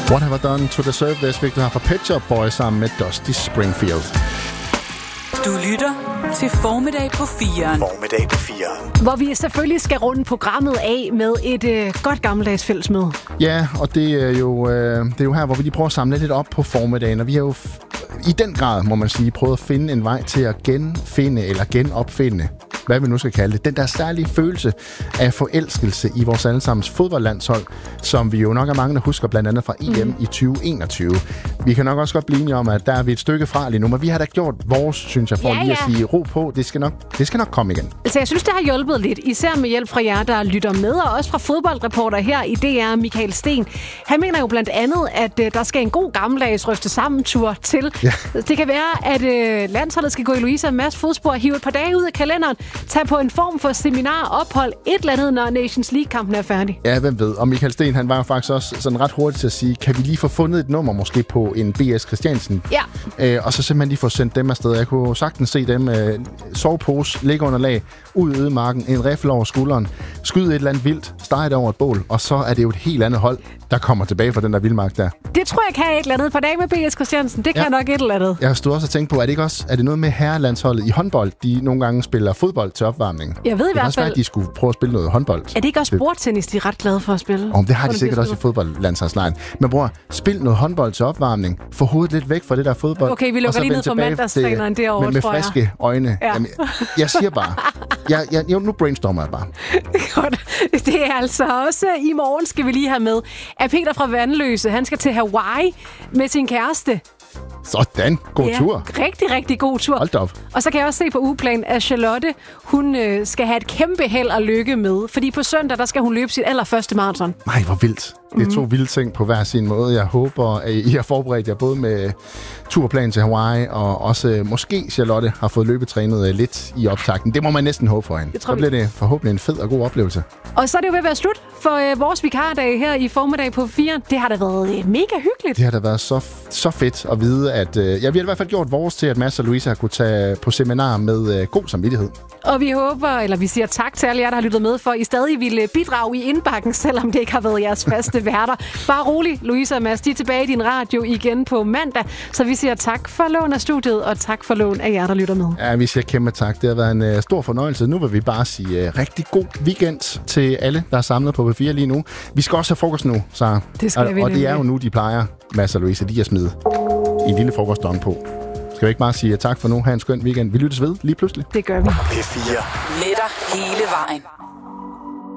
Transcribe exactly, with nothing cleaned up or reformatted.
What Have I Done to Deserve This fik du her fra Pet Shop Boys sammen med Dusty Springfield. Du lytter til Formiddag på firen. Formiddag på firen. Hvor vi selvfølgelig skal runde programmet af med et øh, godt gammeldags fællesmøde. Ja, og det er, jo, øh, det er jo her, hvor vi lige prøver at samle lidt op på formiddagen. Og vi har jo f- i den grad, må man sige, prøvet at finde en vej til at genfinde eller genopfinde, hvad vi nu skal kalde det, den der særlige følelse af forelskelse i vores allesammens fodboldlandshold, som vi jo nok er mange, der husker blandt andet fra E M mm. i tyve enogtyve. Vi kan nok også godt blive enige om, at der er vi et stykke fra lige nu, men vi har da gjort vores, synes jeg, for ja, lige ja. at sige ro på. Det skal, nok, det skal nok komme igen. Altså, jeg synes, det har hjulpet lidt, især med hjælp fra jer, der lytter med, og også fra fodboldreporter her i D R, Michael Sten. Han mener jo blandt andet, at øh, der skal en god gammeldags røfte sammen-tur til. Ja. Det kan være, at øh, landsholdet skal gå i Louise og Mads fodspor, hive et par dage ud af kalenderen, tage på en form for seminar, ophold, et eller andet, når Nations League-kampen er færdig. Ja, hvem ved. Og Michael Sten, han var jo faktisk også sådan ret hurtigt til at sige, kan vi lige få fundet et nummer måske på en B S Christiansen? Ja. Øh, og så simpelthen lige få sendt dem afsted. Jeg kunne sagtens se dem øh, sovepose, ligge under lag, ud i ødemarken, en riffel over skulderen, skyde et eller andet vildt, stege det over et bål, og så er det jo et helt andet hold, der kommer tilbage fra den der vildmark der. Det tror jeg kan et eller andet. Par dage med B S Christiansen, det kan ja. nok et eller andet. Jeg har stået også og tænkt på, er det ikke også, er det noget med herrelandsholdet i håndbold, de nogle gange spiller fodbold til opvarmning? Jeg ved i det hvert også fald, være, at de skulle prøve at spille noget håndbold. Er det ikke også bordtennis, de er ret glade for at spille? Om det har de sikkert også i fodboldlandsholdslejren. Men bror, spil noget håndbold til opvarmning. Få hovedet lidt væk fra det der fodbold. Okay, vi lukker lige ned for mandagstræneren derovre, med, med tror jeg. friske øjne. Ja. Jamen, jeg siger bare, jeg, jeg, jeg, nu brainstormer jeg bare. Godt. Det er altså også, i morgen skal vi lige have med, at Peter fra Vandløse, han skal til Hawaii med sin kæreste. Sådan. God ja, tur. Rigtig, rigtig god tur. Hold da op. Og så kan jeg også se på ugeplanen, at Charlotte, hun øh, skal have et kæmpe held og lykke med. Fordi på søndag, der skal hun løbe sit allerførste maraton. Nej, hvor vildt. Det er to vilde ting på hver sin måde. Jeg håber, at I har forberedt jer både med turplan til Hawaii, og også måske Charlotte har fået løbetrænet lidt i optakten. Det må man næsten håbe for hende. Så bliver det forhåbentlig en fed og god oplevelse. Og så er det jo ved at være slut for øh, vores vikardag her i formiddag på fire. Det har da været øh, mega hyggeligt. Det har da været så, så fedt at vide, at øh, ja, vi har i hvert fald gjort vores til, at Mads og Louise har kunne tage på seminar med øh, god samvittighed. Og vi håber, eller vi siger tak til alle jer, der har lyttet med, for I stadig ville bidrage i indbakken, selvom det ikke har været jeres faste værter. Bare rolig, Louise og Mads, de er tilbage i din radio igen på mandag. Så vi siger tak for lån af studiet, og tak for lån af jer, der lytter med. Ja, vi siger kæmpe tak. Det har været en uh, stor fornøjelse. Nu vil vi bare sige uh, rigtig god weekend til alle, der er samlet på P fire lige nu. Vi skal også have frokost nu, så det skal og, vi og det er jo nu, de plejer, Mads og Louise, de er smidt en lille frokostdom på. Skal vi ikke bare sige tak for nu? Ha' en skøn weekend. Vi lyttes ved lige pludselig. Det gør vi. P fire. Med dig hele vejen.